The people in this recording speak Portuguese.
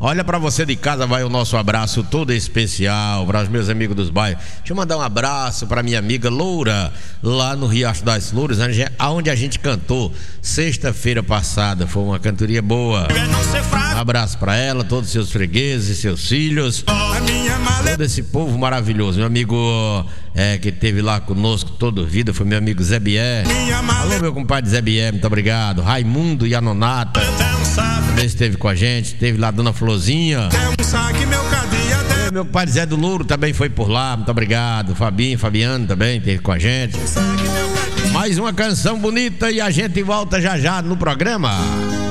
Olha, pra você de casa vai o nosso abraço todo especial para os meus amigos dos bairros. Deixa eu mandar um abraço pra minha amiga Loura, lá no Riacho das Flores, onde a gente cantou sexta-feira passada. Foi uma cantoria boa. Um abraço pra ela, todos os seus fregueses, seus filhos, todo esse povo maravilhoso. Meu amigo que esteve lá conosco toda a vida foi meu amigo Zé Bié. Alô, meu compadre Zé Bié, muito obrigado. Raimundo e a Nonata também esteve com a gente. Esteve lá Dona Florzinha. Meu compadre Zé do Louro também foi por lá, muito obrigado. Fabinho, Fabiano também esteve com a gente. Mais uma canção bonita e a gente volta já já no programa.